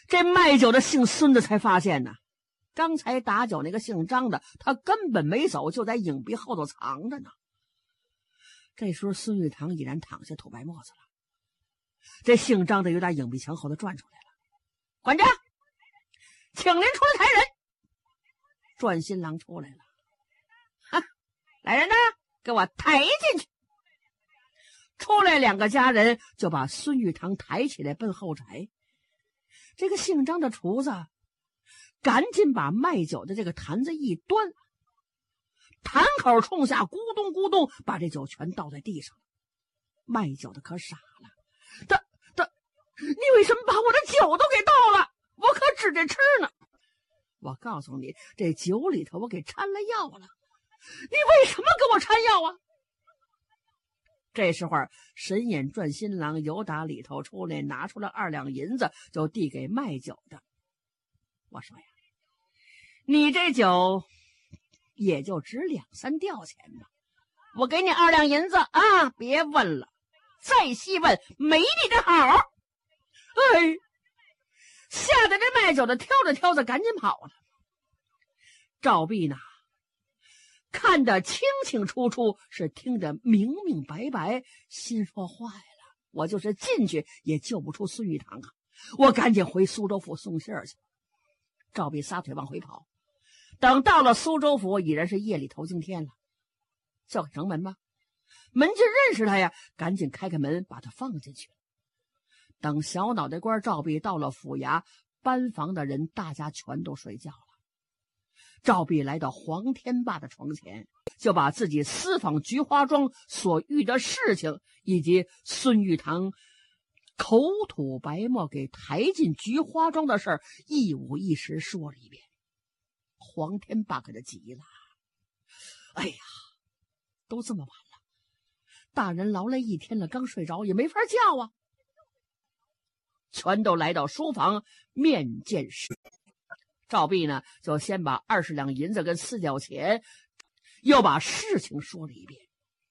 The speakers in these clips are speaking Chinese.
这卖酒的姓孙的才发现呢，刚才打酒那个姓张的，他根本没走，就在影壁后头藏着呢。这时候孙玉堂已然躺下吐白沫子了。这姓张的有点影壁墙后头转出来了。管家，请您出来抬人。转新郎出来了。来人呐，给我抬进去。出来2个家人就把孙玉堂抬起来奔后宅。这个姓张的厨子赶紧把卖酒的这个坛子一端，坛口冲下，咕咚咕咚把这酒全倒在地上。卖酒的可傻了，你为什么把我的酒都给倒了？我可指着吃呢。我告诉你，这酒里头我给掺了药了。你为什么给我掺药啊？这时候神眼转新郎由打里头出来，拿出了2两银子，就递给卖酒的。我说呀，你这酒也就值2、3吊钱吧，我给你2两银子啊！别问了，再细问没你的好。哎，吓得这卖酒的挑着挑着赶紧跑了。赵壁呢，看得清清楚楚，是听得明明白白，心说坏了，我就是进去也救不出孙玉堂啊！我赶紧回苏州府送信儿去。赵壁撒腿往回跑，等到了苏州府，已然是夜里头惊天了。叫开城门吧，门就认识他呀，赶紧开开门把他放进去。等小脑袋官赵壁到了府衙，班房的人大家全都睡觉了。赵壁来到黄天霸的床前，就把自己私访菊花庄所遇的事情，以及孙玉堂口吐白沫给抬进菊花庄的事儿，一五一十说了一遍。黄天霸可就急了，哎呀，都这么晚了，大人劳累一天了，刚睡着也没法叫啊。全都来到书房面见师。赵壁呢，就先把20两银子跟4角钱，又把事情说了一遍。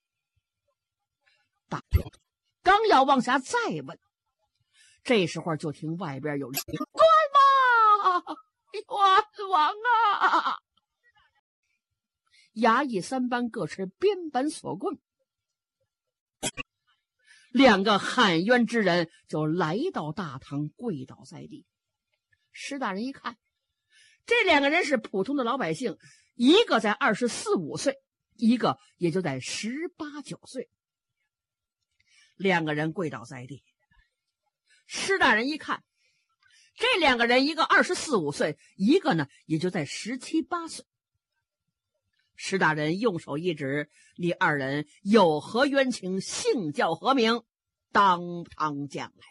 大哥刚要往下再问，这时候就听外边有人官吧，冤枉啊！衙役3班各持鞭板锁棍，2个喊冤之人就来到大堂，跪倒在地。石大人一看，这2个人是普通的老百姓，一个在24、25岁，一个也就在18、19岁。2个人跪倒在地。施大人一看，这2个人，一个24、25岁，一个呢也就在17、18岁。施大人用手一指，你2人有何冤情，姓叫何名，当堂讲来。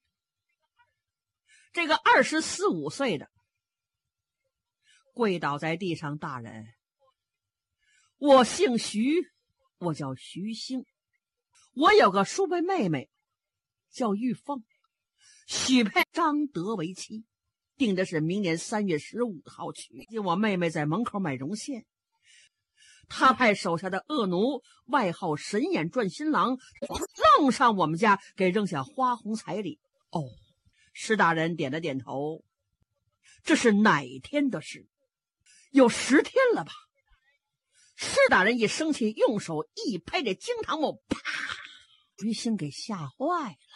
这个24、25岁的跪倒在地上，大人，我姓徐，我叫徐兴，我有个叔辈妹妹叫玉凤，许配张德为妻，定的是明年3月15号娶。我妹妹在门口买绒线，他派手下的恶奴，外号神眼转新郎，愣上我们家，给扔下花红彩礼。哦，施大人点了点头，这是哪天的事？有10天了吧？施大人一生气，用手一拍这惊堂木，啪！于兴给吓坏了。